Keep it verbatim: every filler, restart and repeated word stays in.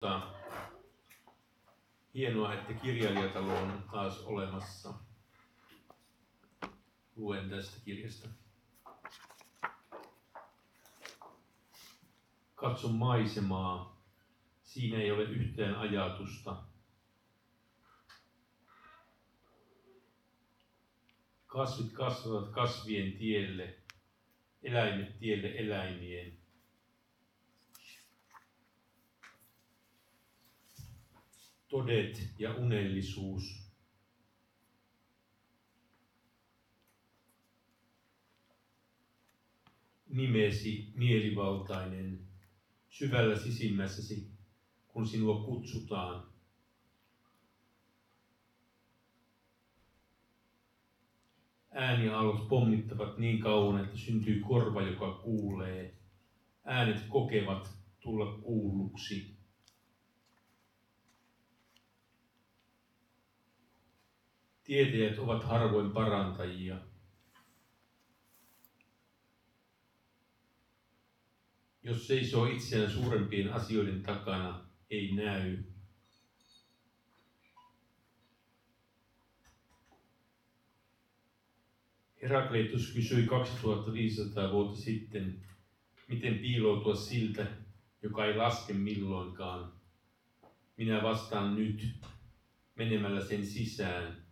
tota, hienoa, että kirjailijatalo on taas olemassa. Luen tästä kirjasta. Katso maisemaa. Siinä ei ole yhtään ajatusta. Kasvit kasvavat kasvien tielle, eläimet tielle eläimien. Todet ja unellisuus. Nimesi mielivaltainen, syvällä sisimmässäsi, kun sinua kutsutaan. Ääniaallot pommittavat niin kauan, että syntyy korva, joka kuulee. Äänet kokevat tulla kuulluksi. Tietäjät ovat harvoin parantajia. Jos seisoo itseään suurempien asioiden takana, ei näy. Herakleitos kysyi kaksituhattaviisisataa vuotta sitten, miten piiloutua siltä, joka ei laske milloinkaan. Minä vastaan nyt, menemällä sen sisään.